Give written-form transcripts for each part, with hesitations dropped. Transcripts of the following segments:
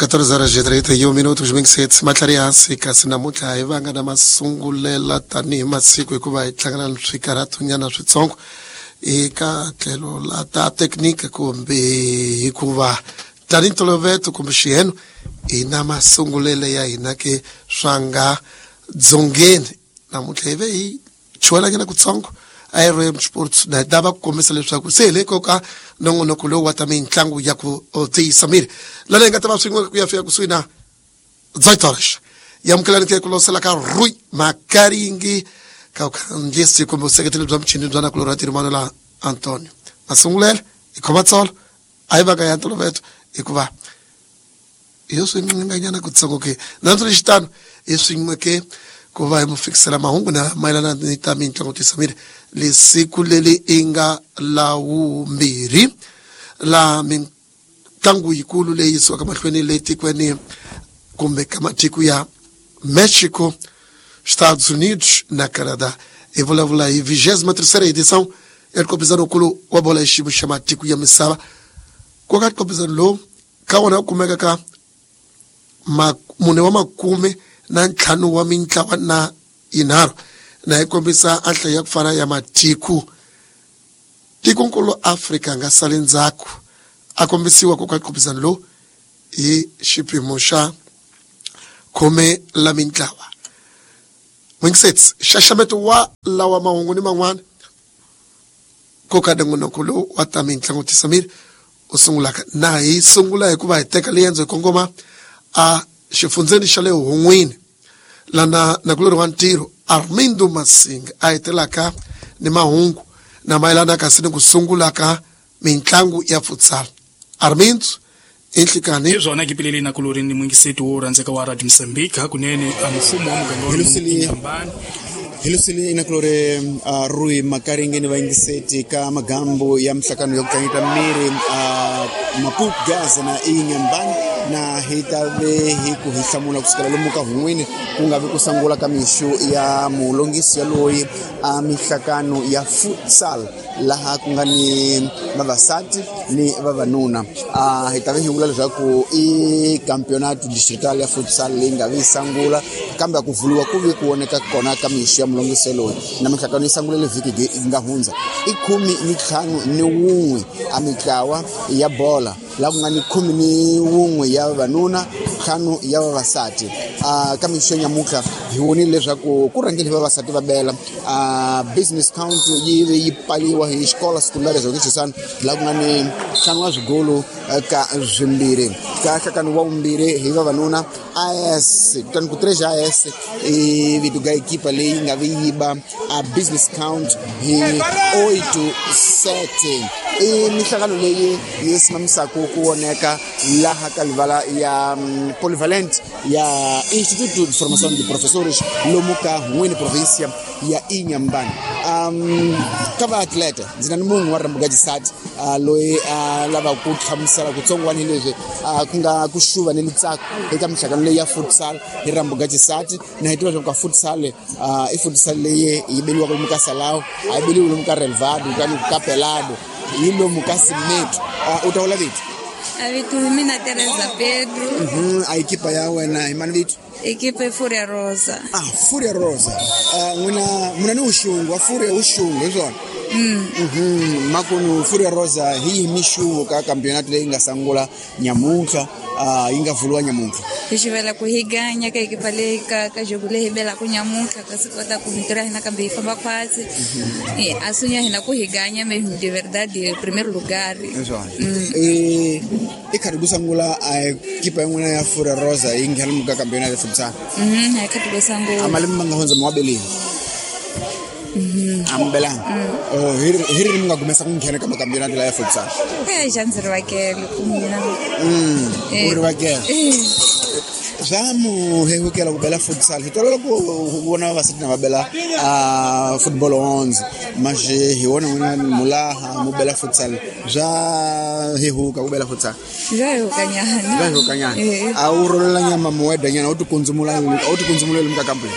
14:30 minutos mingiseti matlariasi kasi namuntlha hi vanga na masungulela tanihi masiku hikuva hi tlangana na swikarhatunyana switsongo eka tlhelo la ta teknika kumbe hikuva tanihi ntolovelo kumbe xiheno hi na masungulele ya hina ke swa nga dzongeni namuntlha hi ve hi chuwelanyana kutsongo IRM Sports na dava ku kombisa leswaku se le koka nongonoko lowu wa ta mitlangu ya ku tiyisamile lana nga ta va swin'we ku ya fika kusuhi na Zaitarish yamkelani ke kulosela ka Rui Makaringi ka kanjesi kumbe sekretari bya mchini bya nakulo ratirmano la Antonio masungulele ikomatsolo ayivaga ya ntoloveto ikuva iyo swinganyana kutsongo ke nanzo lexitano swin'we ke ku va mu fikisela mahungu na mayelana ni ta mitlangu tisamile lesiku leli inga la vumbirhi la mitlangu yikulu leyi yisiwaka mahlweni letikweni kumbe ka matiko ya Mexico, Estados Unidos na Canada vulavula hi 23ª edição ya nkopizano kulu wa bola ya xiyimo xa matiko ya misava koka nkopizano lowu ka wona u kumeka ka mune wa makume na ntlhanu wa mintlawa na yinharhu na yi kombisa anhla ya ku fana ya matiko tikonkulu Afrika nga sale ndzhaku a kombisiwa koka nkopizano lowu hi xiphemu xa khume la mintlawa wingisets xaxameto wa lawa mahungu ni man'wana koka nongonoko lowu wa ta mitlangu tisamile u sungulaka na hi sungula hikuva hi teka liyendzo hi kongoma a xifundzeni xa le hun'wini lana na kulori wa ntirho Armindo Masinga a hetelaka ni mahungu na mayelana kasi ni ku sungula ka mitlangu ya futsal Armindo inhlikani izona kipileli na kulori ni mwingiseti wo randzeka wa Radio Mozambique kunene mfumo wa muganga Nyambani Hilusili inakulore Rui Makaringi ni waingiseti ka magambo ya mhlakano ya kutangita miri Mapuk Gaza na Nyambani na hitawe hiku hisamula kusikala lumuka humwini kungabe kusangula kamishu ya mulongisi ya loi mhlakano ya futsal laha kungani mavasati ni vavanuna hitawe hingula leswaku campeonato distrital ya futsal lingabe isangula kambe kuvuliwa kuvi kuoneka kona kamishu ya mulongiselo na mhlakano isangulele viki ngahunza 15 ni unwe amitlawa ya bola la kungani 11 ya vanuna 5 ya vavasati kamisho nyamuka hiwonile leswaku kurangile vavasati va bela business count yi paliwa hi xikola sekondari zokichisana la kungani 5 wa swigolo ka zwimbirhi ka nhlakano wa vumbirhi hi vavanuna AS kutani ku 3 AS vituga ekipa leyi nga viyiba business count hi 8-7 mihlangano leyi yesimamisaka kuoneka laha kalivala ya polyvalent ya Instituto de Formação de Professores lomuka ngwini provincia ya Nyambani kava atleta ndina ni munhu wa Rambugaji Sati loyi lava ku tlhamusela kutsongwani leswi kunga kushuva ni litsako eka mihlangano leyi ya futsal hi Rambugaji Sati na hitiva leswaku futsal i futsal leyi yibeliwa ku muka Salao ayibeliwa ku muka Relvado kani ku Capelado yilo muka Simeto utaola vitu avitu mina Teresa Pedro a ekipa ya wena imani vitu ekipa Fúria Rosa Fúria Rosa muna ni ushungu Fúria ushungu izona makunu Fúria Rosa hii mishuvo ka campeonato leyi nga sangula nyamuntlha inga vulwa nyamuntlha xivela ku higanya ka ekipa leyi ka jogo leyi bela ku nyamuntlha kasi kota ku mitira hina kambe ifamba kwasi asunya hina ku higanya mesmo de verdade primeiro lugar karibu sangula ekipa yengwana ya Fúria Rosa inghala muka campeonato de futsal karibu sangula amalimi mangahonza mwabelini ambela hiri mga gumesa kunghena kama campeonato la futsal janzir wakele kumina uri wakele zamu hehukela kubela futsal hitolola kuona vasiti na babela football 11 mas hiona wena mulaha mubela futsal za hehuka kubela futsal za hukanyana aurola nyama mweda nyana utukunzumula muka kampuni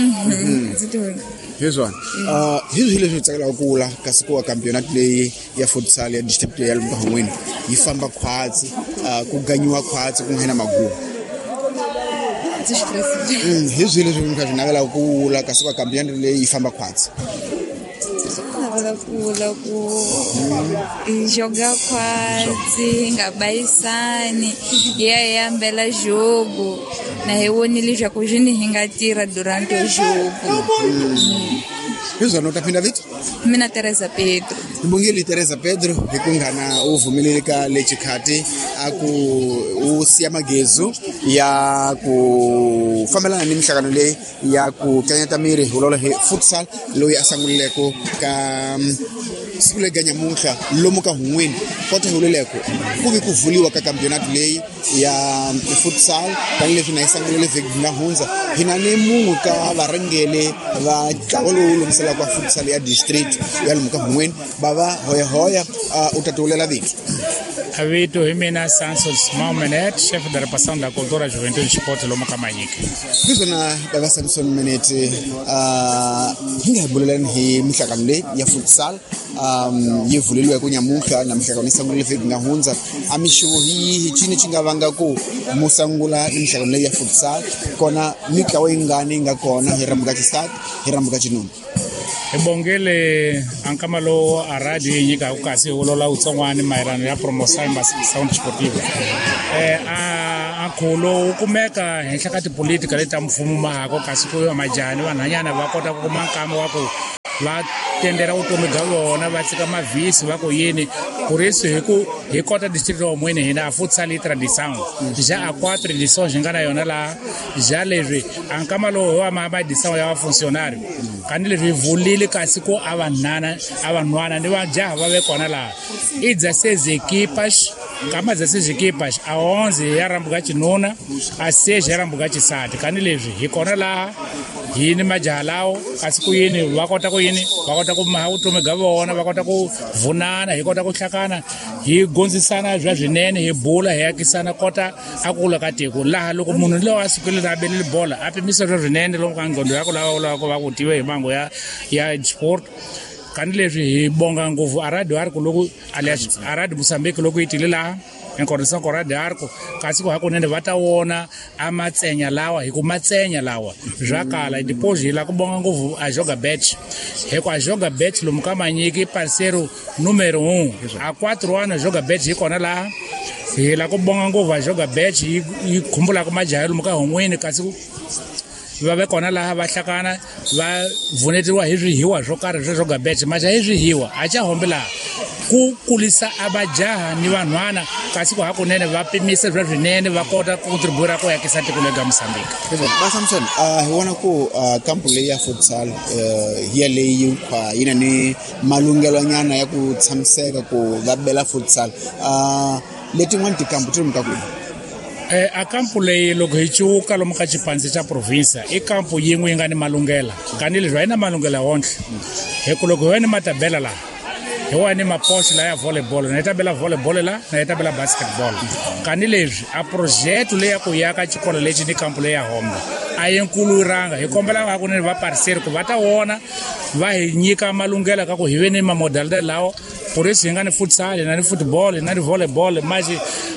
Hezwan hizo hile zitsakela ukula kasi kwa campeonato leyi ya futsal ya district ya Lubangweni yi famba khwatsi ku ganyiwa khwatsi ku nghena maguva hi zwile leswi mi kha swi navela ku la kasi va kambi leyi yi famba khwatsi jogar quase, ngabaisani, e ambela jogo, na reúne já com gente ringatira durante o jogo. Hizo nota pinda vitu? Mina Teresa Pedro. Mbongeli Teresa Pedro hikungana uvumeleleka lechikati aku usiya magezu ya ku fambelana ni mihlangano le ya ku Kanyata Miri ulola futsal loyi asanguleko ka sule ganya munhla lomuka hungweni kota huleleko kuvi kuvuliwa ka campionat leyi ya futsal kanile fina isangulele vegna hunza hina ne mungu ka varangele va tlawolo lomsela kwa futsal ya district ya lomuka hungweni baba hoya utatulela vitu Avito Himena Sansos Maumenet, chef de repassão da cultura, juventude e esporte Lomuka Manyike. Biso na Baba Samson Menet hinga bulelan hi mihlakano ya futsal yevulelwe ku Nyamuhla na mihlakano isangule veki ngahunza amisho hi chini chingavanga ku musangula mihlakano ya futsal kona mitlawo ingane ngakona hirambuka chisat hirambuka chinunu Ebongele ankamalo aradio yinyika ukasi ulola utsongwani mairano ya promotion sound sportive akhulo ukumeka henhla ka tipolitika leta mfumo mahako kasi ku majani vanhanyana va kota ku kuma nkama wa ku va tendera vutomi bya vona va tsika mavhisi va ku yini ku risi hi kota district wa mwene hina futsal tradition ja a 4 edition jingana yona la ja leswi ankamalo wa ma edition ya funcionário kandi leswi vulile kasi ko avanhwana ni vajaha va ve kona laha i dza 6 equipas kama dza 6 equipas a 11 ya rambuka chinuna a 6 ya rambuka chisati kandi leswi hi kona laha hini majaha lawo kasi ku yini va kota ku yini va kota ku maha vutomi bya vona va kota ku vunana hi kota ku hlakana hi gondzisana bya swinene hi bula hi yakisana kota a kula ka tiko laha loko munhu loyi a sukile a belele bola a pimisa bya swinene lomu ka ngondo ya ku lava ku va ku tive hi mango ya sport kandi leswi hi bonga ngopfu aradio arco loko alias aradio Mozambique loko yi tile laha enkorisa ko radio arco kasi ku hakunene va ta wona amatsenya lawa hi ku matsenya lawa zwakala deposit la ku bonga ngopfu a joga bet he ku a joga bet lomu ka Manyike parceiro numero 1 a 4 ana joga bet hi kona laha hi la ku bonga ngopfu a joga bet yi khumbula ku majaha lomu ka Hongweni kasi va ve kona laha va hlakana va vunetiwa hi swihiwa swo karhi swo joga bet majaha hi swihiwa a cha hombe laha ku kulisa abajaha ni vanhwana kasi ku hakunene va pimisa bya swinene va kota ku contribute ku yakisa tiko lega Mozambique. Ba Samson hi vona ku kampu leyi ya futsal hiya leyi yina ni malungelo nyana ya ku tshamiseka ku va bela futsal letin'wana tikampu ti muka kwini a kampu leyi loko hi chuka lomu ka xipandze xa province i kampu yin'we yi nga ni malungela kandi leswi va yi na malungela wontle hi ku loko hi ni matabela laha hi wa ni maposi la ya volleyball na yi ta bela volleyball la na yi ta bela basketball kandi leswi a project leyi ya ku yaka xikolo lexi ni kampu leyi ya Hombe a yi nkulu ranga hi kombela hakunene va parceiro ku va ta wona va hi nyika malungela ka ku hi ve ni mamodalite lawo ku risi hi nga ni futsal na ni football na ni volleyball maji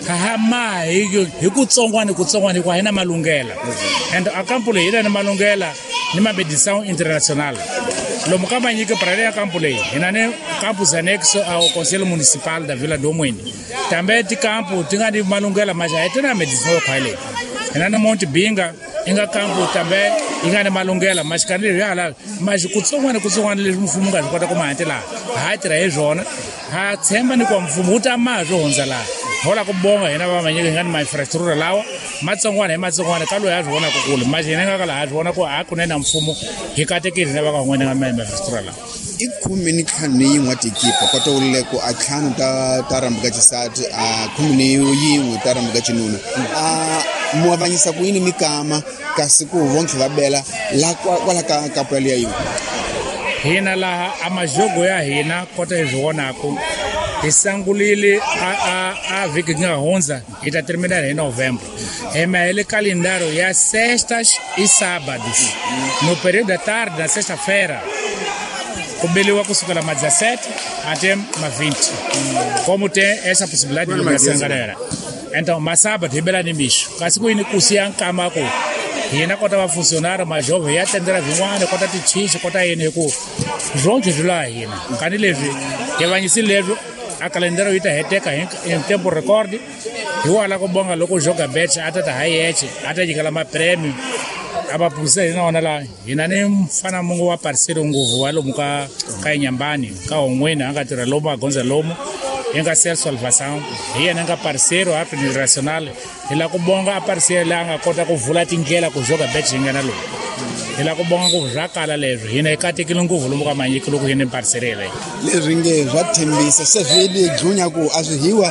hi kutsongwana hi ku hina malungela and a kampu leyi ina ni malungela ni mabedição internacional lomu ka Manyike parale ya kampu leyi hina ni campus anexo ao conselho municipal da Vila do Mwini tambe ti kampu ti nga ni malungela maji hi tina medição yo khwale hina ni Monte Binga inga kampu tambe inga ni malungela mashikani leyi hala maji kutsongwana leswi mfumo nga swi kota ku mahati laha ha tirha hi swona ha tshemba ni ku mfumo wu ta maha swo hundza laha hola ku bonga hina va Manyike hi nga ni ma-infrastructure lawa matsongwana hi matsongwana ka loyi a swi vona ku kule maji hina nga ka laha a swi vona ku hakunene na mfumo hi katekile na va ka n'wene nga ma-infrastructure lawa i khumi ni ntlhanu ni yin'we tikipa kota ulile ku a ntlhanu ta rambuka chisati a khumi ni yin'we ta rambuka chinuna mu avanyisa ku yini mikama kasi ku vontlhe va bela la kwala ka kapelo ya yin'we hina laha a majogo ya hina kota hi swi vonaku hi sangulile a vhiki nga hundza hi ta terminal hi November hi mahele calendário ya sextas e sábados no período da tarde na sexta-feira ku beliwa kusukela ma 17 até ma 20 como tem essa possibilidade de ligação galera. Então, mas sábado rebela nem bicho. Caso que inicusia cama com hina kota va funcionário mais jovem ya tendera vingwana kota tichiche kota yene ku zonke zula hina kani levi ke vanyisi levi a kalendero ita heteka em tempo recorde hiwala ko bonga loko joga bet ata ta hayeche ata jikala ma prêmio aba pusa ina ona la hina ne mfana mungu wa parceiro nguvu walo muka kai nyambani ka onwena anga tira loma gonza lomo enga ser salvação e enga parceiro a nacional ela ko bonga a parceiro anga kota ko vula tingela ko joga bet ngana lo ela ko bonga ko zakala lezo hina ikati kilungu vulu muka manyi kilungu hina parceiro le ringe zvathembisa seveli junya ku azhiwa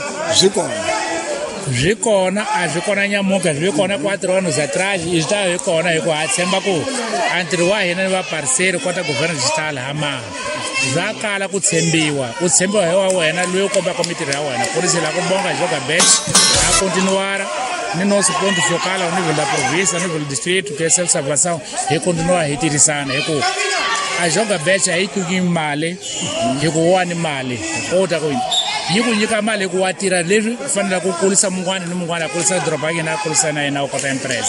zvikona azvikona nyamuka zvikona 4 anos atrás está zvikona iko atsemba ku antriwa hina va parceiro kota governo digital hama zakala kutsembiwa hewa wena loyo komba committee ya wena polisi la kubonga joga bench a continuar ni nosso ponto focal ao nível da província, ao nível do distrito, que é a salvação e continuar a retirizar né a joga bench aí que male que o animale outra coisa yiku nyika mali ku watira levi fanela ku kulisa mungwana ni mungwana kulisa dropa na kulisa na ukota empresa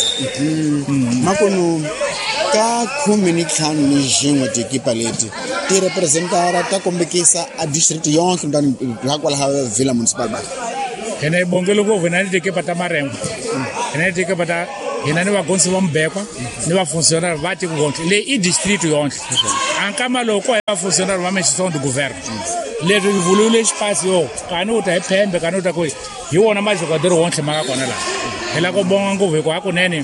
makono ka communication ni jingwa tikipa leti ti representara ta kombekisa a district yonke ndani hakwala ha villa municipal ba ene bongelo ko venani tikipa ta marengo ene tikipa ta ina ni vagonsi va mbekwa ni va funcionário va ti ku le I district yonke ankama loko va funcionário va mexicão do governo lezo ivulule espaço kana uta ephembe kana uta ko yiwona majogador wonke maka kona la ela ko bonga nguve kwa kunene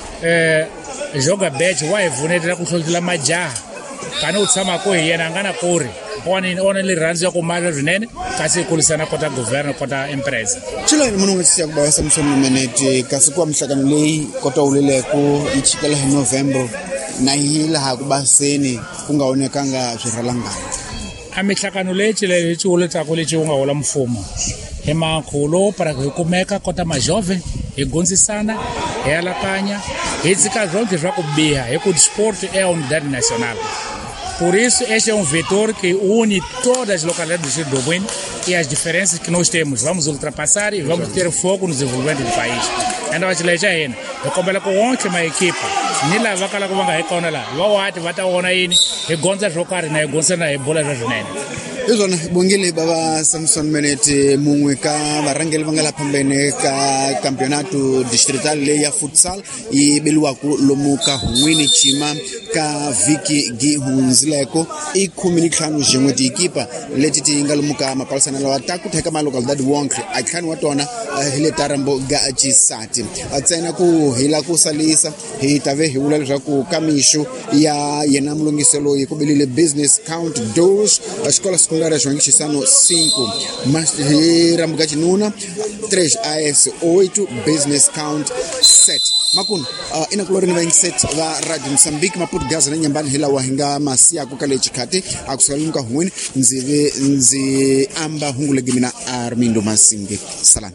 joga bet wa evunetela kuhlolila majaha kana utsama ko yena ngana kore ona le ranzo ko mala rinene kasi kulisana kota governo kota empresa chilo ni mununga siya kuba Samson Menete kasi kwa mhlakano leyi kota ulele ko ichikela hi November na hila ha kuba seni kungaonekanga swiralangana amihlakano leyi le tshuleta ko leyi unga hola mfumo emakhulu para kumeka kota majovem egonzisana alakanya ezika zonke zwa kubiha e ku desporto é a unidade nacional. Por isso, este é um vetor que une todas as localidades do Distrito do Bueno e as diferenças que nós temos. Vamos ultrapassar e vamos ter foco no desenvolvimento do país. Então, a gente já é. Eu comprei com ontem uma equipe. Nila vakala kubanga hekona la. Wawati wataona ini. Egonza jokari na egonza na ebola jajonene. Izona bongile baba Samson Menete mungwe ka barangeli bangala pambene ka campeonato distrital le ya futsal I belwa ku lomuka wini chima ka viki gi hunzileko I communication jengwe ti ekipa leti ngalomuka mapalsana la wataku theka ma localidade wonkre akhani watona hele tarambo ga chisati atsena ku hila ku salisa hitave hiula leswaku kamisho ya yena mlungiselo yikubelile business count doors escola secundária João Chisano 5 mas rambuka chinuna 3 AS 8 business count 7 makun ina kulori ni set va Radio Mozambique Maputo Gaza na nyambani hila wahinga masia kukale chikati akusalimka huwini nzi amba hungulegimina Armindo Masinge salam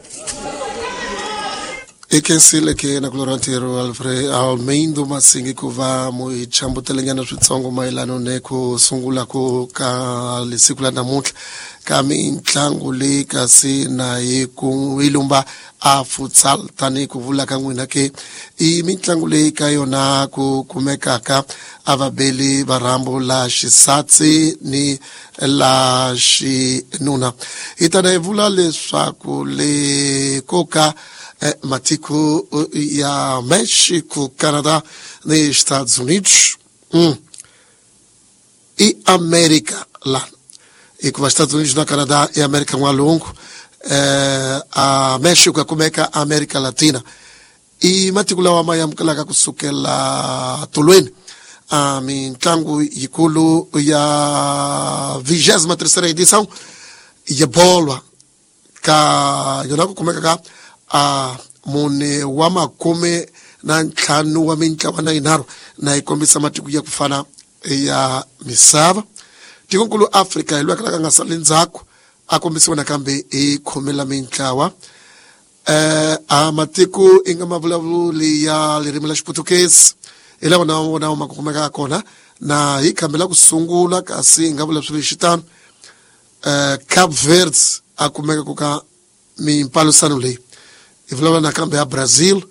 Ekensile ke na kulorantero Armindo Masinge kuva mu ichambo telengana switsongo mailano ne ku sungula ku ka lisikula namuhla kami ntlangu le kasi na ku ilumba a futsal tani ku vula ka n'wina ke I mitlangu leyi ka yona ku kumekaka avabeli varambo la xisatsi ni la xinuna hitana vula leswaku le koka matiko ya México, Canadá ni Estados Unidos e América lá e com os Estados Unidos na Canadá e América um longo a México como é que a América Latina e matiko lawa mayamkalaka kusukela tolweni mitlangu yikulu ya 23ª edição ya bola ka yonako kumeka ka mune wa makume na ntlhanu wa mitlawa na inharhu na ikombisa matiko ya kufana ya misava tikonkulu Africa hi lwaka nga sali ndzhaku a kombisiwa nakambe khomela mitlawa a matiko inga mavulavuli ya ririmi la Xiputukezi ila na makumeka kona na hi khambela kusungula kasi nga vulavuli xitano Cape Verde a kumeka ku ka mimpalusano leyi hi vulavula nakambe ya Brazil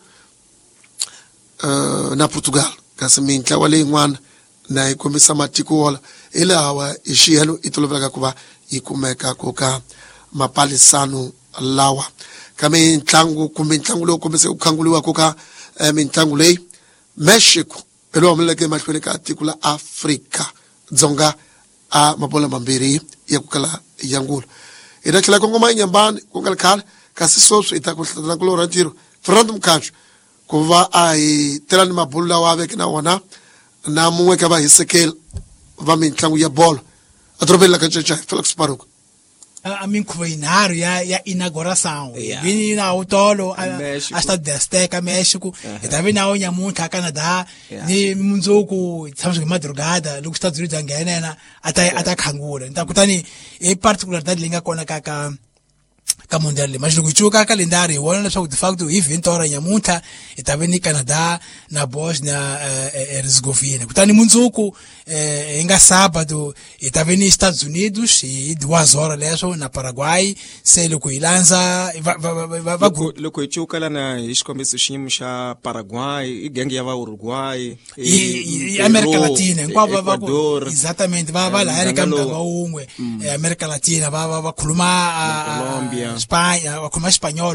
na Portugal kasi mitlawa leyin'wana na yi kombisa matiko wala hi lawa hi xiyelo i tolovelaka ku va yi kumeka ku ka mapalisano lawa ka mitlangu kumbe ntlangu lowu kombise ku khanguliwa ku ka mitlangu leyi Mexico hi lowu humeleleke mahlweni ka tiko la Afrika Dzonga a mabola mambirhi ya ku kala ya ngulo hi ta tlhela kongoma inyambani ku nga khale kasi sweswi hi ta ku hlatana ku lora ntirho Fernando Mkhanjo ku va a hi tela ni mabulu lawa a veke na wona na mun'we ka va hisekeli va mitlangu ya bolo a dorobeni la ka Ncenca Felix Baruku a minkhuvo yinharhu ya inauguração vini na utolo a Stade de Azteca México e ta vini na nyamuntlha Canada ni mundzuku tshama swi madrugada loko Estados Unidos angena ata khangula nta kutani e particularidade leyi nga kona ka mundial mas loko chuka kalendari wona leswaku de facto hi vintora nyamuntlha e ta vini Canada na Bosnia Herzegovina kutani mundzuku nga sábado e ta vini Estados Unidos e 2 horas leswo na Paraguay se loko ilanza loko chuka lana hi xikombiso xiyimo xa Paraguay i gangi ya va Uruguay i América Latina hinkwavo exatamente va la eka muganga wun'we América Latina va khuluma Espanha va khuluma espanhol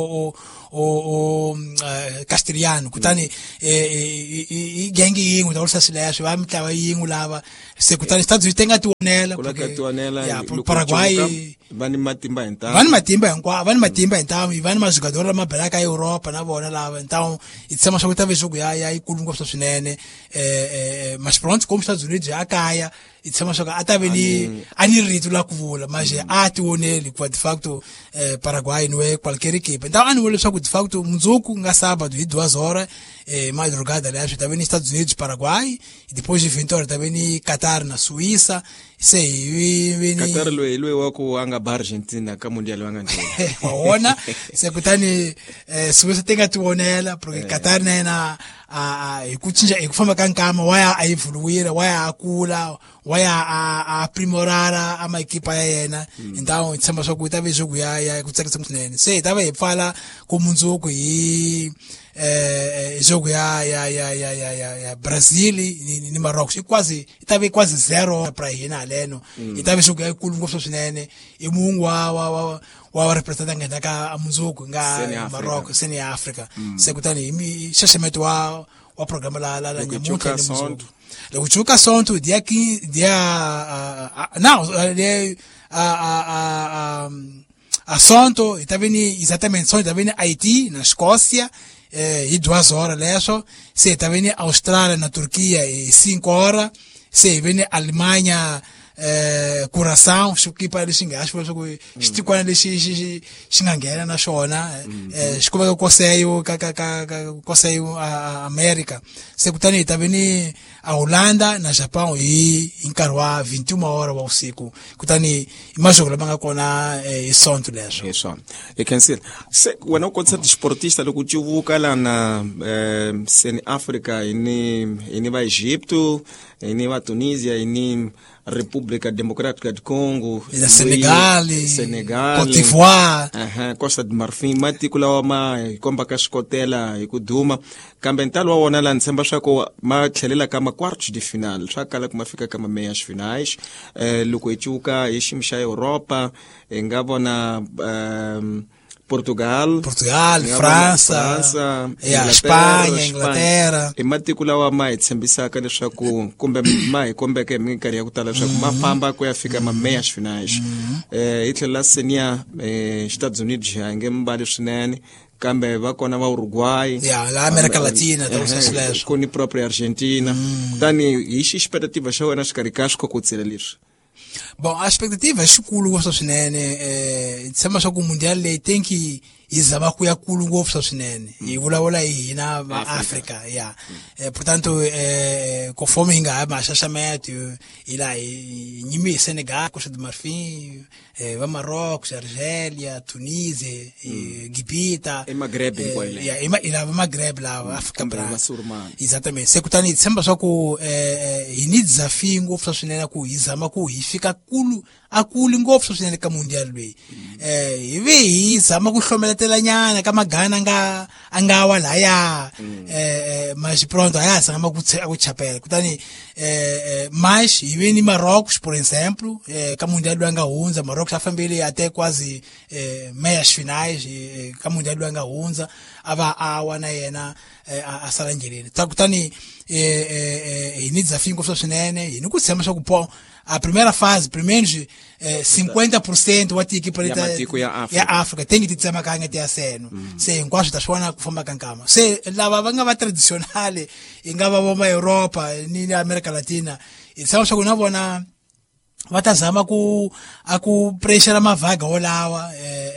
o castelhano kutani i gangi yin'we ta ulisa swileswi va mitlawa yin'we lava se kutani Estados Unidos tenga tionela Paraguay vani matimba hinkwavo vani matimba hinkwavo vani majogador lama belaka Europa na vona lava então i tshama swa ku ta ve swa ku ya ikulu ngopfu swinene mas pronto como Estados Unidos ya kaya i tshama swa ku a ta ve ni a ni rito la ku vula mas a tioneli ku de facto Paraguay no qualquer equipe então a ni vula swa ku de facto mundzuku nga sábado hi 2 horas madrugada leswi ta ve ni Estados Unidos Paraguay e depois de 20 horas ta ve ni Qatar na Suíça se Qatar lo wa ku anga ba Argentina ka mundial wanga ndlela waona se kutani Suíça tenga tionela porque Qatar na ikuchinja ikufamba kankama waya ayivuluwira waya akula waya aprimorara ama ekipa ya yena então itsamba swa ku ta ve jogo ya kutsakisa swinene se ta ve hi pfala ku mundzuku hi jogo ya Brazil ni Morocco quase itave quase 0 para hina leno itave jogo ya ikulu ngopfu swinene i mungu wa representante ngenda ka mundzuku nga Morocco seni Africa se kutani sheshemeto wa programa la nyamuka ni mundzuku le kuchuka sonto dia a sonto itaveni exatamente sonto itaveni Haiti na Escócia e 2 horas leswo se itaveni Austrália na Turquia e 5 horas se veni Alemanha Curaçao xikipa lexi nga xi vula ku xitikwana lexi xi nga nghena na xona xi kumeka koseyo America se kutani hi ta veni a Holanda na Japão hi nkarhi wa 21 horas wa usiku kutani i majoko lama nga kona hi sonto leswo e cancel se wena u kotisa tisportista loko civuka lana seni Africa ini va Egipto ini va Tunisia ini República Democrática de Congo, Senegal, Côte d'Ivoire, Costa de Marfim, matiko lawa ma komba ka xikotela hi ku duma kambe ntalo wa wona la ntshemba swa ku ma tlhelela ka ma quartos de final swa kala ku ma fika ka ma meias finais loko echuka hi ximo xa Europa nga vona Portugal, França, Espanha, Inglaterra. E matiko lawa ma tshembisaka leswaku kumbe ma hi kombeka hi minkarhi ya ku tala leswaku ma famba ku ya fika ma meias finais hi tlhela senia Estados Unidos ya nge mbali swinene kambe va kona va Uruguay la América Latina ku ni propria Argentina tani hi expectativa xa wena xikarhi ka swikokotsela leswi. Bom, a expectativa é xikulu gosto swinene tshemba swa ku mundial leyi tem que izama ku ya kulu ngopfu swinene hi vulavula hina ma Africa ya portanto conforme hinga ma xaxamete ila nyimi Senegal, Costa do Marfim, va Marrocos, Argélia, Tunísia, Gibita e Maghreb ila va Maghreb lá África Branca exatamente sekutani samba swa ku hini desafio ngopfu swinene ku izama ku hi fika akulu ngopfu swinene ka mundial lweyi ivi hi zama ku hlomeletela nyana ka magana anga wala ya mas pronto aya zama ku chapela kutani mas ivi ni Marrocos por exemplo ka mundial lwanga hunza Marrocos afambile até quase meias finais ka mundial lwanga hunza ava awa na yena asala njeleni takutani hini desafio ngopfu swinene hini ku sema swa ku a primeira fase, pelo menos 50% wa equipe ya África tem que tsama kanga te aseno se hinkwaswo ta swona ku famba kankama se lava va nga va traditional ingava vo ma Europa ni America Latina isama swa ku na vona va ta zama ku pressure mavaga olawa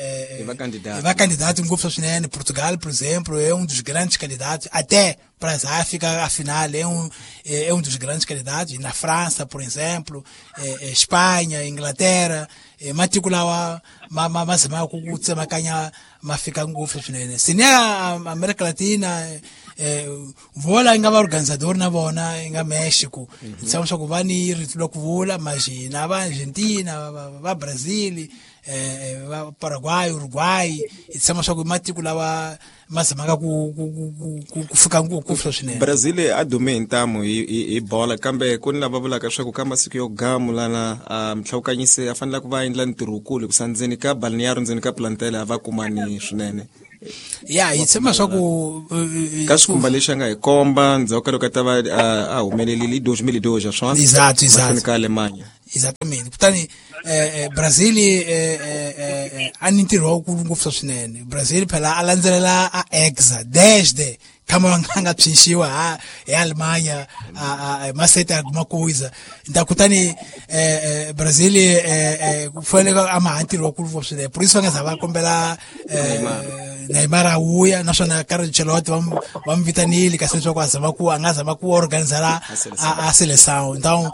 va candidato ngopfu swinene Portugal por exemplo é dos grandes candidatos até para a África a final é dos grandes candidatos na França por exemplo Espanha Inglaterra matikulawa mazama ku tsema kanya mafika ngopfu swinene sine América Latina vola ingava organizador na vona inga México então só que vani ritlo kuvula mas na va Argentina va Brasil va Paraguay Uruguay então só que matikulawa mazama ku fika ngopfu swinene Brasil adumentamo i bola kambe kuni lava vulaka swa ku kamba siku yo gamula na mhlawukanyise afanele ku va endla ntirho wukulu ku sandzeni ka balneario ndzeni ka plantele ava kumani swinene ya itsema swa ku ka xikhumba lexi nga hi komba ndzhaku ka loko ta va a humelelile 2002 a swona exato ka Alemanha exatamente kutani Brasil ani ntirho wukulu ngopfu swinene Brasil phela alandzelela a exa desde kama nga pshinshiwa ya Alemanha maseta alguma coisa então kutani Brasil kufanele ama ntirho wukulu ngopfu swinene por isso ngazava kombela Neymar auya naswona Carlo Ancelotti vamvitanile kasi leswaku angazama ku organizar a seleção então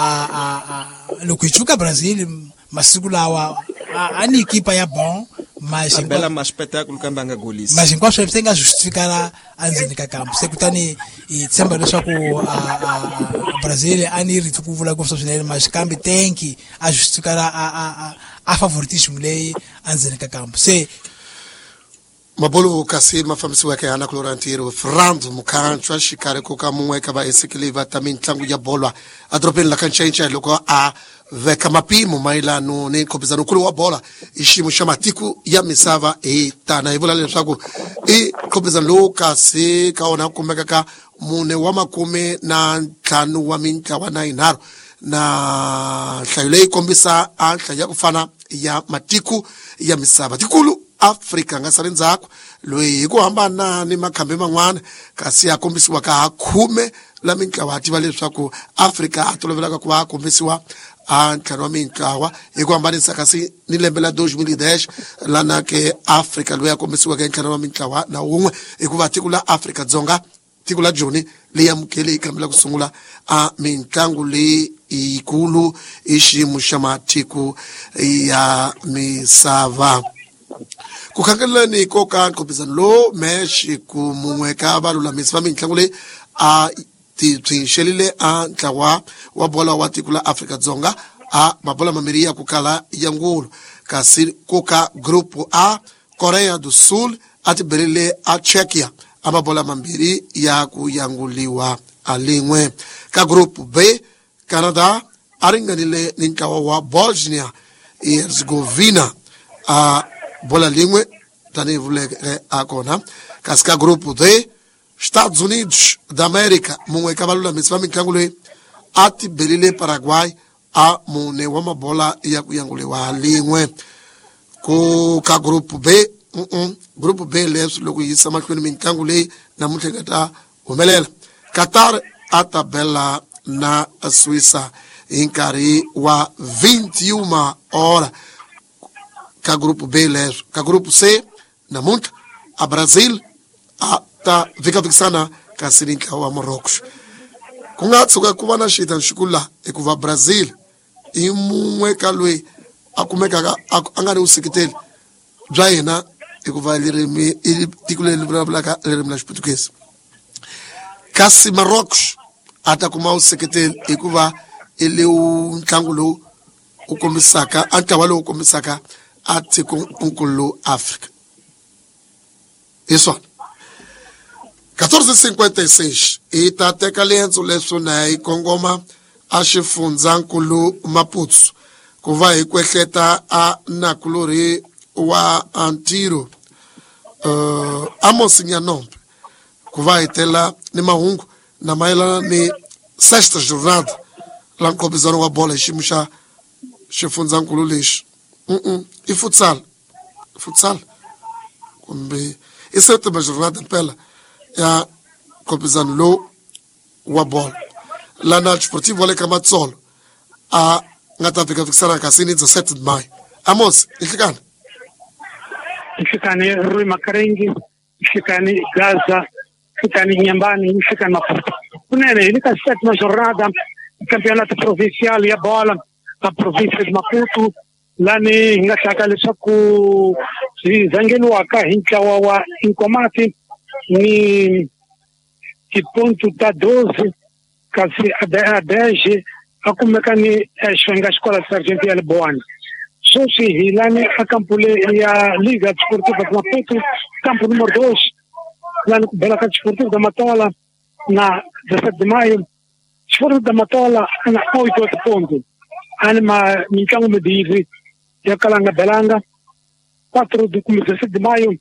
loko hi chuka Brasil masiku lawa ani equipa ya bom mas bela ma espetáculo kambe anga golisi mas hinkwaswo swi nga justificara andzeni ka kampo sekutani hi tshemba leswaku Brasil ani ri ku vula ngopfu swinene mas kambe tenki a justificara a favoritismo leyi andzeni ka kampo se mabolo kasi mafambisi wake ana Florentino Franzo Mukanchwa shikare koka mumwe ka ba esikiliva tamin tlangu ya bola adropeni la kanchencha loko a veka mapimo mailano ni kopizano kulu wa bola ishimu shamatiku ya misava tana ivola leswaku kopizano loka se kaona kumeka ka mune wa makume na tlhanu wa minka wa 9 na hlayile kombisa a hlaya kufana ya matiku ya misava tikulu Afrika nga sale ndzhaku loyi hi ku hambana ni makhambi man'wana kasi ya kombisiwa ka khume la mintlawa tiva leswaku Afrika a tolovelaka ku va kombisiwa a ntlhanu wa mintlawa hi ku hambanisa kasi ni lembe la 2010 lana ke Afrika loyi a kombisiwaka hi ntlhanu wa mintlawa na wun'we hikuva tiko la Afrika Dzonga tiko la Joni leyi amukele hi kambela ku sungula a mitlangu leyi ikulu i xiyimo xa matiko ya misava ku khangelani koka nqobizano lo Mexico mumwe ka valulamisi va mitlangu leyi a titshwixelile a ntlawa wa bola wa tiko la Afrika Dzonga a mabola mambirhi ya ku kala ya ngulu kasi koka grupu A Korea do Sul a tiberile a Czechia a mabola mambirhi ya ku yanguliwa a lin'we ka grupu B Canada a ringanile ni ntlawa wa Bosnia Herzegovina a bola lin'we tani vuleke a kona kasi ka grupu D Estados Unidos da América mumwe ka valulamisi va mitlangu leyi a tiberile Paraguay a mune wa mabola ya ku yanguliwa lin'we ku ka grupu B grupu B leswi loko yi yisa mahlweni mitlangu leyi namuntlha nga ta humelela Qatar a ta bela na Suíça hi nkarhi wa 21 hora ka grupu B leswi ka grupu C namuntlha a Brazil a ta vikavikisana kasi ni ntlawa wa Morocco ku nga tshuka ku va na xita xikulu laha hikuva Brazil i mun'we ka loyi a kumekaka a nga ri vuseketeli bya yena hikuva tiko leri vulavulaka ririmi la Xiputukezi kasi Morocco a ta kuma vuseketeli hikuva i lewu ntlangu lowu u kombisaka a ntlawa lowu kombisaka a tikonkulu Afrika hi swona 1456 i ta teka liendzo leswo na hi kongoma a xifundzankulu Maputo ku va hi kwehleta a nakulori wa Antiro Amos Nyanombe ku va hi tela ni mahungu na mayelana ni sexta jornada la nkhobizano wa bola hi xiyimo xa xifundzankulu lexi i futsal kumbe i sétima jornada mpela ya nkhobizano lowu wa bola lana Desportivo wa le ka Matsolo a nga ta vikavikisana kasi ni 17 Mayu Amos ihlikana Mshikani Rui Makarengi, mshikani Gaza, mshikani Nyambani, mshikani Maputo. Kunene, ilika sétima jornada campeonato provinciale ya bola a província de Maputo. Lani ngataka leswaku zangeliwaka hi ntlawa wa Inkomati ni tiponto ta 12 kasi a 10 akumeka ni xwenga xikola Sargento ya Lebowana. Sosi hilani a campo ya Liga Desportiva de Maputo, campo número 2, lá no Bela Desportivo da Matola, na 17 de maio. Desportivo da Matola, na 8 pontos. Anima Mincango Medivi, e a Calanga Belanga, 4 de 17 de maio.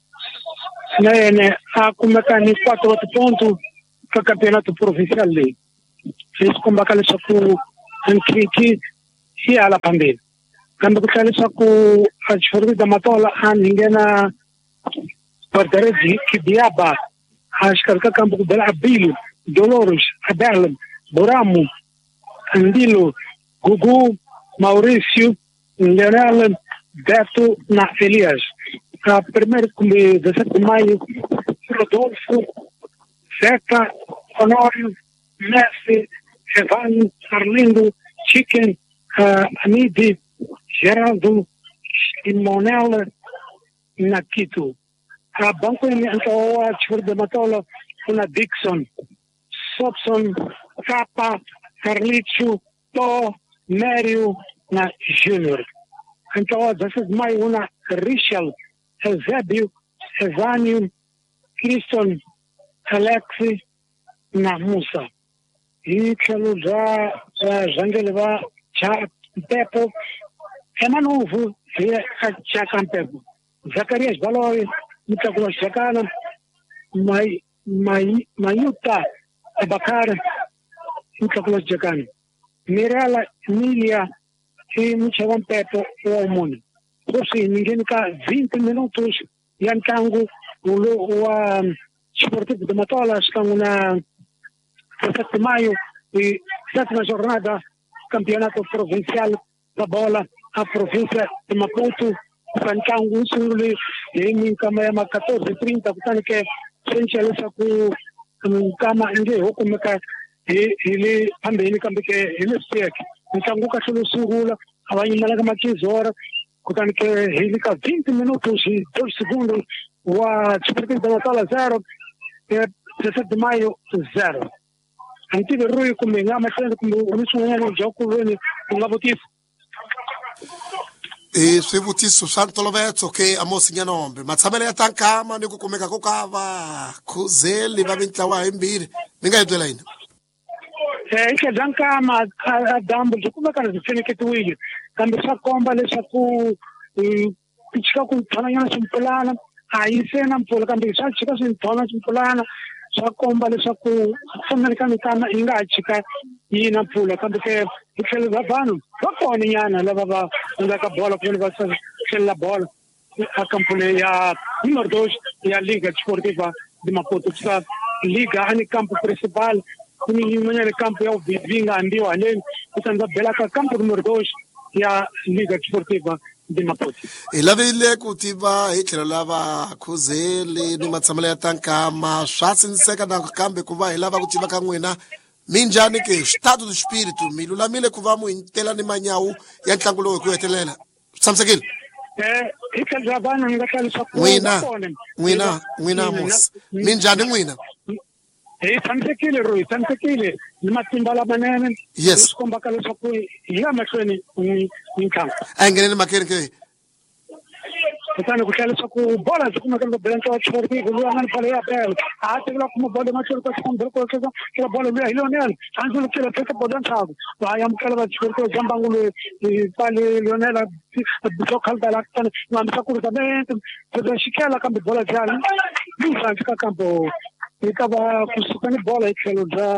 Na a Kumekani 4 pontos, que o campeonato provincial ali. Fez com bacana só com Ankriki e a La Pandemia. Quando que ele só com a Desportivo da Matola a ninguém na perder de Biaba acho que campo de Abilo Dolores Abel Boramo Andilo Gugu Maurício Leonel Beto na Elias a primeiro com 17 de maio Rodolfo Zeca Honório Messi Evan Arlindo Chicken Anidi Geraldo Simonella Nakito. A banco em Antoa, Desportivo da Matola, una Dixon, Sobson, Capa, Carlicio, To, Mério, na Júnior. Antoa, 16 de maio, una Richel, Eusébio, Evânio, Criston, Alexi, na Musa. E quero já Jangeleva, Pepo, Emanuvo, Chacampepo, Zacarias Baloi, Mitaculas Chacana, Mayuta, Abacar, Mitaculas Chacana, Mirela, Emília e Michavampepo, o Almone. Assim, ninguém cá 20 minutos, Yancango, o Desportivo de Matola, estão na 17 de maio e 7ª jornada, campeonato provincial da bola, a província de Maputo, Sancango, Suli, e Minkamayama 14:30, portanto que frente a essa com Kama Inde, ou como que ele também que ele segue. Então, o cachorro Sugula, a vai em Malaga 15 horas, portanto que ele fica 20 minutos e 2 segundos, o Desportivo da Matola 0, 17 de maio 0. Antigo Rui come ngama tendo como o mismo jogo vene com a botif e se vutiso santo lovetso che Amos Nyanombe matsamele ya tankama ni ku kumeka ko kava khuzeli va mintlawa himbiri mi nga yitwela yini ke tankama a dambu kuma kana zifene ke tuwi kambe sa komba leswaku pichika ku thananya simpulana a yisena mpfula kambe sa chika sinthona simpulana swa komba leswaku fanelekani kana yi nga chika yi na mpfula kambe ke tlhelo va vanhu va kona nyana lava va nga ka bola ku va tlhela bola a campo ya número 2 ya Liga Desportiva de Maputo sa Liga ani campo principal kuni mwenye campo ya Vivinga ndio aleni kutanda bela ka campo número 2 ya Liga Desportiva de Maputo. Hi lavile ku tiva hi tlhelo lava khuzeli ni matshamelo ya tankama swa sindziseka nakambe ku va hi lava ku tiva ka n'wina minjhani ke xitatu de espírito mi lulamile ku va mu hintela ni manyawu ya ntlangu lowu hi ku hetelela tshamisekile Hi tlhelo ra vanhu ni nga hlalisa ku n'wina mos minjhani n'wina hi tshamisekile Roy tshamisekile ni matimba lamanene Yes. swi kombaka leswaku hi ya mahlweni ni ntlangu a hi ngeneni makheni ke kutani ku hlela leswaku bola byi kumeka loko belentswa wa chiportivo luya nga ni bolo ya belo a tekela kuma bolo mahlweni ka xikombelo ko kela bolo luya hi Lionel handzulukile teka bolo ya ntlhako va yamukela va chiportivo bya mbangu loyi hi pale Lionel byo khalidala kutani ngambisa ku ritamente byo xikela kambe bola byali yi hansi ka kampo yi ta va kusuka ni bola hi tlhelo bya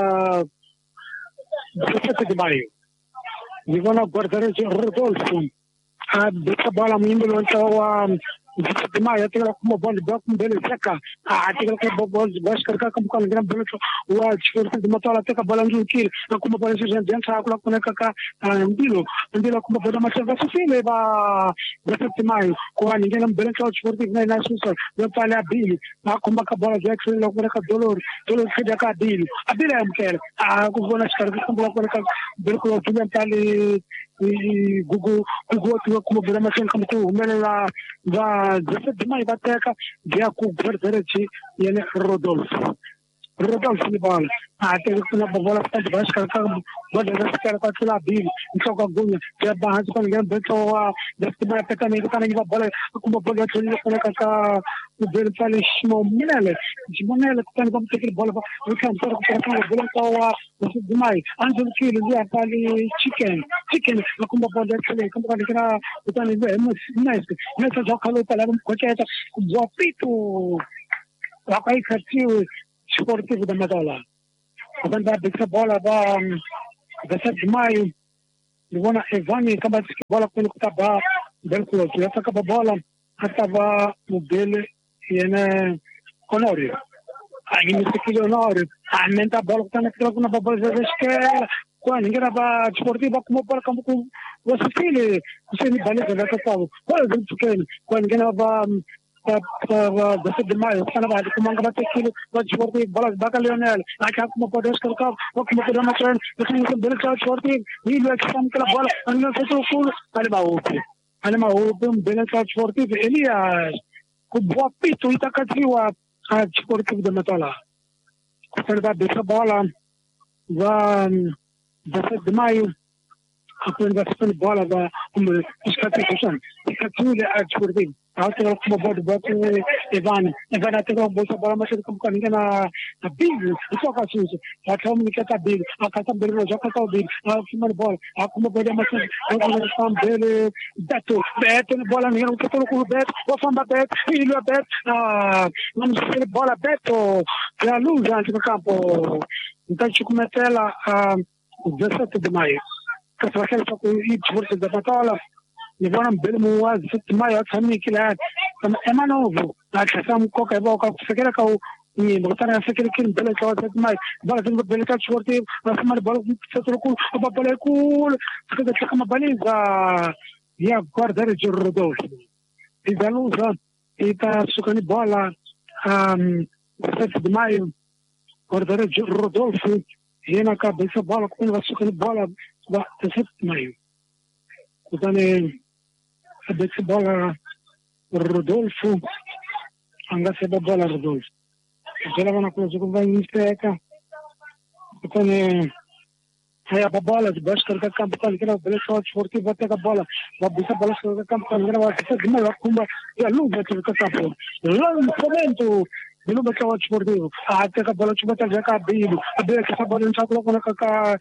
Joseph Di Maio ni vona guardare Rodolfo a beta bola muimbelo wa Joseph Di Maio tekela kuma bola ba kumbele seka a tekela ka bola baskarka ka mukana ngina belo wa chiportivo di Matola teka bola njukile na kuma bola sisi ndensa kula kuneka ka ndilo kuma bola maseva sifile ba Joseph Di Maio kwa ngina belo wa chiportivo na susa ya pale abili na kuma ka bola ya xilo kuneka dolor khida ka abili ya mkele a kuvona xikarhi kuma kuneka belo ko tuya pale gugu kuma bola maseva kama ku humelela va Joseph Di Maio va teka via ku Guardaretti yene Rodolfo ni bola a teka kuna bola tanto vai escarcar bola da esquerda com aquela bíblia então com a gunha já barra com ninguém beto a Joseph Di Maio pega nem kana iba bola kuma bola tuni kuna kaka o belo pale Simonele kana vamos ter bola o kan para bola com a Joseph Di Maio anjo kile ya pale chicken kuma bola tuni kuma kana utani nessa joga luta lá no cocheta o pito vai cair Sportivo da Matola. Quando vai a bola da Joseph Di Maio, e vona Evani acaba de bola pelo que tava bem close. Já acaba a bola, estava no dele e na Honório. Aí no segundo Honório, a menta bola que tá na bola da esquerda. Quando ninguém vai Sportivo como bola como você filho, você me baleza da casa. Quando ninguém vai Joseph Di Maio sana baada kumanga batekile Sportivo bola baka Lionel aka kuma podes kalka kuma podes matran lakini bele cha Sportivo ni lo exam kala bola anna soto kul ale ma upe bele cha Sportivo Elias ku bopito itakatiwa Sportivo da Matola kuterba besa bola va Joseph Di Maio akwenda kusema bola va iskati kushan ikatule Sportivo Até como pode bater Evani até como bolsa bola mas como que ninguém na big só que assim até como que tá big a casa dele já tá big a cima bola a como pode mas como são dele beto bola ninguém que todo com beto o famba beto ele é beto não se bola beto já luz antes do campo então se cometer lá 17 de maio que só quer só com ir força da Matola Nivona mbele muwazi Joseph Di Maio atami kila kama emanovu akasema mkoka hivyo kwa kufikira kwa ni mkutano ya fikiri kile mbele kwa Joseph Di Maio bala zingo mbele kwa Sportivo nasema bala kutsatruku bala kul sasa kama baliza ya Guardaretti Rodolfo izaluza ita sukani bola Joseph Di Maio Guardaretti Rodolfo yena kabisa bola kuna sukani bola wa Joseph Di Maio kutane Abetse bola Rodolfo angaseba bola Rodolfo jela wana kwa zuko vai misteka kutane haya bola de baixo da campo kan kila bele shot Sportivo teka bola va bisa bola da campo kan kila va se dima kumba ya luva teka campo lançamento de luva kwa Sportivo teka bola chubata jaka bilu abele ka bola nchakula kuna kaka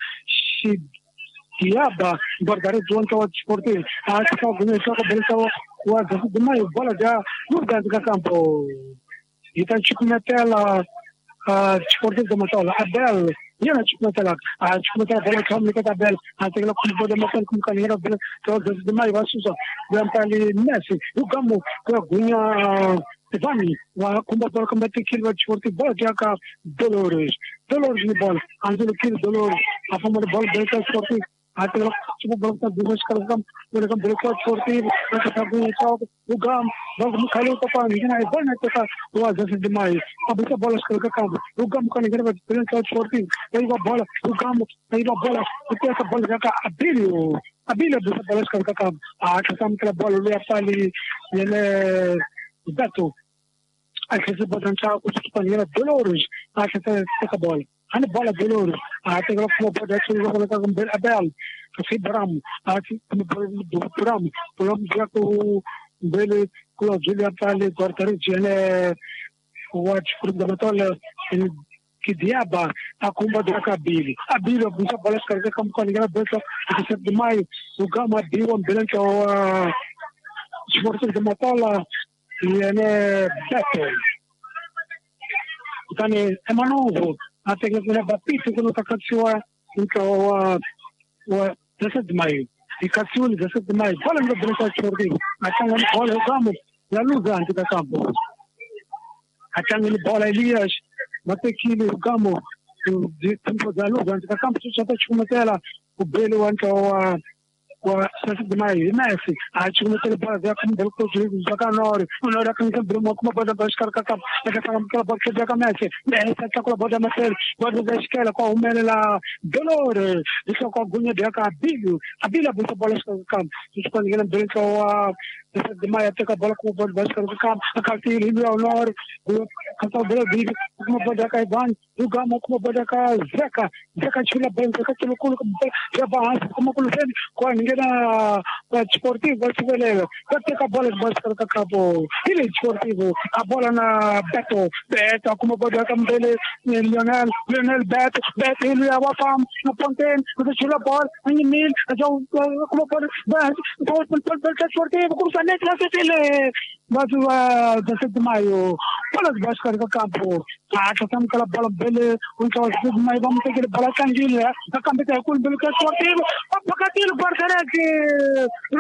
Yaba Guardaretti wa Sportivo akika kunesha kwa beleza wa Joseph Di Maio bola ja luga katika campo itachukumetela Sportivo da Matola Abel yana chukumetela bola kama nikata Abel atakela kumboda makani kumkanira bela Joseph Di Maio wasusa yampali Messi ugamu kwa gunya Evani wa kumba bola kama tikilwa Sportivo bola jaka Dolores ni bola anzelo kil Dolores afama bola beleza Sportivo até tipo bola de duas caras com break esportivo que tá bem salto o gam vamos no calor para ninguém aí bola tá o azar demais a bola escreve campo o gam com ninguém vai break esportivo aí a bola o gam aí a bola o essa bola já a bilha do bola escreve campo que estamos aquela bola ali ali ele Beto que se pode entrar com os companheiros Dolores que essa bola a bola Dolores tem que pode atirar com Abel que Bram Bram já com dele com a Julia ali quarteira ele o fundamental que diaba a comba da cabine a bilha a bola escreve como com ninguém Beto que de maio o gama deu um branco ao esporte de Matola e ele Beto então é novo até que ele batisse que não está cansado então o 10 de maio e cansou 10 de maio bola no branco esportivo até ele bola o gama já lugar de campo até ele bola Elias até que o gama de tempo da lugar de campo só está com ela o belo então o demais Messi acho que ele pode ver como ele pode jogar na hora que ele Bruno como pode buscar cacau é que aquela bola que joga Messi essa que a bola Messi pode dar esquerda com o mele lá Dolores isso com a gunha de a bilha a bola escreve campo isso quando ele brinca demais até que a bola como pode buscar cacau a cartilha ele ao norte cacau bola vídeo como pode jogar Ivan o gama como pode jogar Zeca tira bem Zeca tira o culo já vai como o vem com ninguém na esportivo vai se ver vai ter a bola de basquete que acabou ele esportivo a bola na Beto como pode jogar dele Lionel Beto ele a fam no ponten o tira a bola em mil como pode esportivo como se nem classe ele mas o 10 de maio bola de basquete que acabou que estamos aquela bola dele o 10 de maio vamos ter que bola candila a campeã com o esportivo a pacatilho parceiro que